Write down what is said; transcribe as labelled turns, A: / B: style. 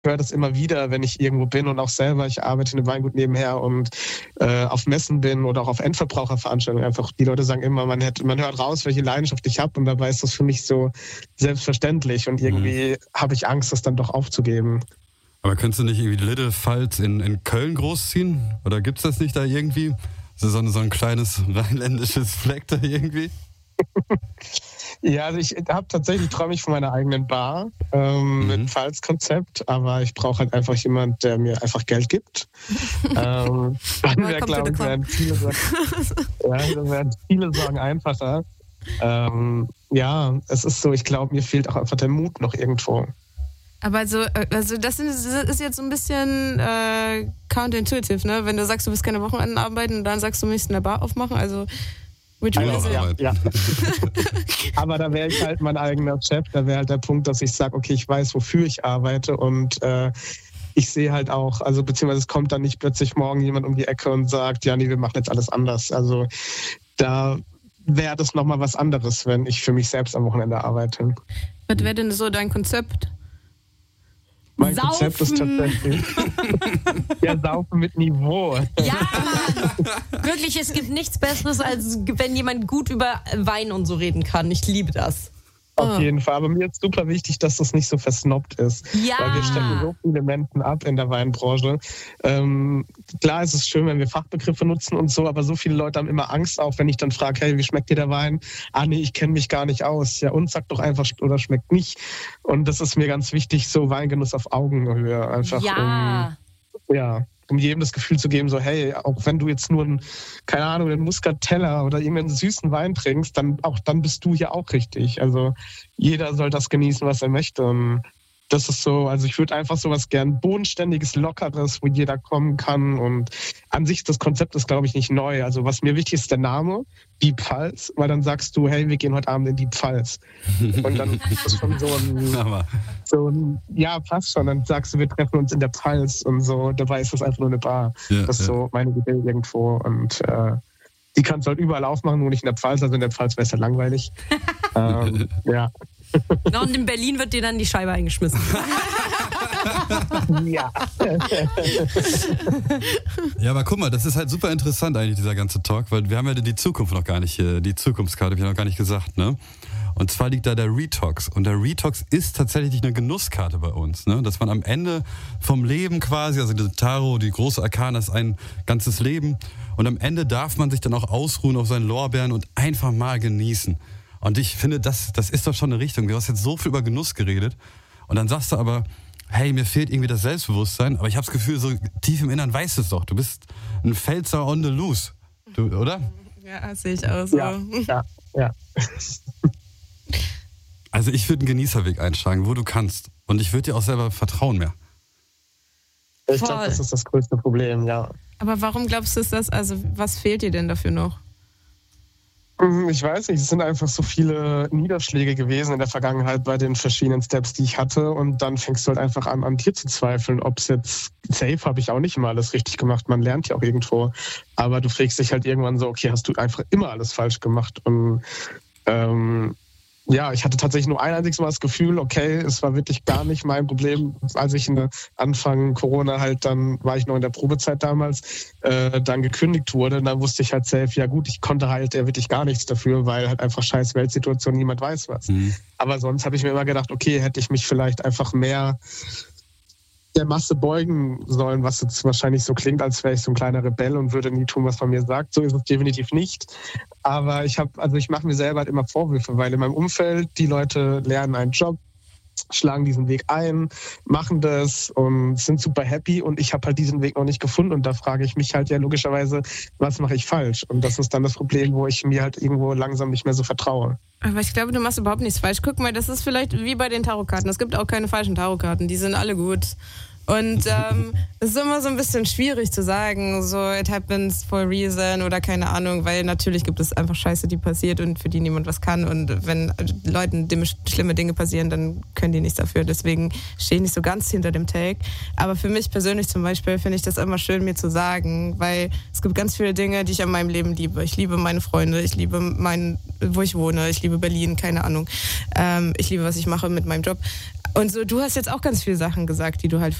A: höre das immer wieder, wenn ich irgendwo bin und auch selber, ich arbeite in einem Weingut nebenher und auf Messen bin oder auch auf Endverbraucherveranstaltungen. Einfach die Leute sagen immer, man hört raus, welche Leidenschaft ich habe und dabei ist das für mich so selbstverständlich und irgendwie habe ich Angst, das dann doch aufzugeben.
B: Aber könntest du nicht irgendwie Little Pfalz in Köln großziehen? Oder gibt's das nicht da irgendwie? So ein kleines rheinländisches Fleck da irgendwie?
A: Ja, also träume ich von meiner eigenen Bar mit Pfalz-Konzept, aber ich brauche halt einfach jemanden, der mir einfach Geld gibt. Dann wäre, glaube ich, werden viele Sorgen einfacher. Es ist so, ich glaube, mir fehlt auch einfach der Mut noch irgendwo.
C: Aber also das ist jetzt so ein bisschen counterintuitive, ne? Wenn du sagst, du willst keine Wochenenden arbeiten und dann sagst, du möchtest eine Bar aufmachen, also which one is it?
A: Ja. Aber da wäre ich halt mein eigener Chef, da wäre halt der Punkt, dass ich sage, okay, ich weiß, wofür ich arbeite und ich sehe halt auch, also beziehungsweise es kommt dann nicht plötzlich morgen jemand um die Ecke und sagt, ja, nee, wir machen jetzt alles anders. Also da wäre das nochmal was anderes, wenn ich für mich selbst am Wochenende arbeite.
C: Was wäre denn so dein Konzept?
A: Mein Konzept ist tatsächlich Saufen mit Niveau.
D: Ja, Mann. Wirklich, es gibt nichts Besseres, als wenn jemand gut über Wein und so reden kann. Ich liebe das.
A: Auf jeden Fall. Aber mir ist super wichtig, dass das nicht so versnobbt ist.
D: Ja.
A: Weil wir stecken so viele Menschen ab in der Weinbranche. Klar ist es schön, wenn wir Fachbegriffe nutzen und so, aber so viele Leute haben immer Angst, auch wenn ich dann frage, hey, wie schmeckt dir der Wein? Ah, nee, ich kenne mich gar nicht aus. Ja, und sag doch einfach, oder schmeckt nicht. Und das ist mir ganz wichtig, so Weingenuss auf Augenhöhe. Einfach um jedem das Gefühl zu geben, so hey, auch wenn du jetzt nur einen Muscatella oder irgendeinen süßen Wein trinkst, dann bist du hier auch richtig. Also jeder soll das genießen, was er möchte. Und das ist so, also ich würde einfach sowas gern bodenständiges, lockeres, wo jeder kommen kann. Und an sich, das Konzept ist, glaube ich, nicht neu. Also was mir wichtig ist, der Name, die Pfalz, weil dann sagst du, hey, wir gehen heute Abend in die Pfalz. Und dann ist das schon passt schon. Dann sagst du, wir treffen uns in der Pfalz und so. Dabei ist das einfach nur eine Bar. Ja, das ist so meine Idee irgendwo. Und die kannst du halt überall aufmachen, nur nicht in der Pfalz. Also in der Pfalz wäre es ja langweilig. Ja.
D: Und in Berlin wird dir dann die Scheibe eingeschmissen.
A: Ja.
B: Ja, aber guck mal, das ist halt super interessant eigentlich, dieser ganze Talk, weil wir haben ja die Zukunft noch gar nicht, die Zukunftskarte habe ich noch gar nicht gesagt, ne? Und zwar liegt da der Retox. Und der Retox ist tatsächlich eine Genusskarte bei uns, ne? Dass man am Ende vom Leben quasi, also die Tarot, die große Arkana ist ein ganzes Leben. Und am Ende darf man sich dann auch ausruhen auf seinen Lorbeeren und einfach mal genießen. Und ich finde, das ist doch schon eine Richtung. Du hast jetzt so viel über Genuss geredet und dann sagst du aber, hey, mir fehlt irgendwie das Selbstbewusstsein, aber ich habe das Gefühl, so tief im Innern weißt du es doch. Du bist ein Pfälzer on the loose, oder?
C: Ja, das sehe ich auch so.
A: Ja.
B: Also ich würde einen Genießerweg einschlagen, wo du kannst. Und ich würde dir auch selber vertrauen mehr.
A: Ich glaube, das ist das größte Problem, ja.
C: Aber warum glaubst du, ist das? Also was fehlt dir denn dafür noch?
A: Ich weiß nicht, es sind einfach so viele Niederschläge gewesen in der Vergangenheit bei den verschiedenen Steps, die ich hatte und dann fängst du halt einfach an dir zu zweifeln, ob es jetzt safe habe ich auch nicht immer alles richtig gemacht, man lernt ja auch irgendwo, aber du fragst dich halt irgendwann so, okay, hast du einfach immer alles falsch gemacht und ich hatte tatsächlich nur ein einziges Mal das Gefühl, okay, es war wirklich gar nicht mein Problem, als ich Anfang Corona halt, dann war ich noch in der Probezeit damals, dann gekündigt wurde, dann wusste ich halt safe, ja gut, ich konnte halt wirklich gar nichts dafür, weil halt einfach scheiß Weltsituation, niemand weiß was. Aber sonst habe ich mir immer gedacht, okay, hätte ich mich vielleicht einfach mehr der Masse beugen sollen, was jetzt wahrscheinlich so klingt, als wäre ich so ein kleiner Rebell und würde nie tun, was man mir sagt. So ist es definitiv nicht. Aber ich mache mir selber halt immer Vorwürfe, weil in meinem Umfeld die Leute lernen einen Job, schlagen diesen Weg ein, machen das und sind super happy und ich habe halt diesen Weg noch nicht gefunden und da frage ich mich halt ja logischerweise, was mache ich falsch? Und das ist dann das Problem, wo ich mir halt irgendwo langsam nicht mehr so vertraue.
C: Aber ich glaube, du machst überhaupt nichts falsch. Guck mal, das ist vielleicht wie bei den Tarotkarten. Es gibt auch keine falschen Tarotkarten, die sind alle gut. Und es ist immer so ein bisschen schwierig zu sagen, so it happens for a reason oder keine Ahnung, weil natürlich gibt es einfach Scheiße, die passiert und für die niemand was kann. Und wenn Leuten schlimme Dinge passieren, dann können die nichts dafür. Deswegen stehe ich nicht so ganz hinter dem Take. Aber für mich persönlich zum Beispiel finde ich das immer schön, mir zu sagen, weil es gibt ganz viele Dinge, die ich an meinem Leben liebe. Ich liebe meine Freunde, ich liebe wo ich wohne, ich liebe Berlin, keine Ahnung. Ich liebe, was ich mache mit meinem Job. Und so, du hast jetzt auch ganz viele Sachen gesagt, die du halt